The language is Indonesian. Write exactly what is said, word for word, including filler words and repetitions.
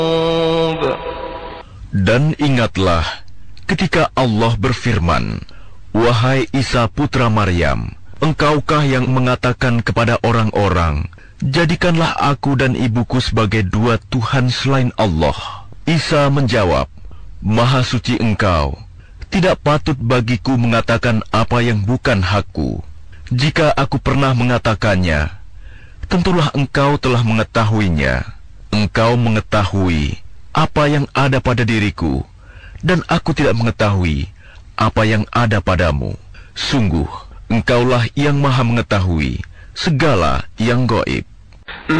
Dan ingatlah ketika Allah berfirman, "Wahai Isa putra Maryam, engkaukah yang mengatakan kepada orang-orang, jadikanlah aku dan ibuku sebagai dua Tuhan selain Allah?" Isa menjawab, "Maha suci engkau, tidak patut bagiku mengatakan apa yang bukan hakku. Jika aku pernah mengatakannya, tentulah engkau telah mengetahuinya. Engkau mengetahui apa yang ada pada diriku, dan aku tidak mengetahui apa yang ada padamu. Sungguh, engkaulah yang maha mengetahui segala yang gaib."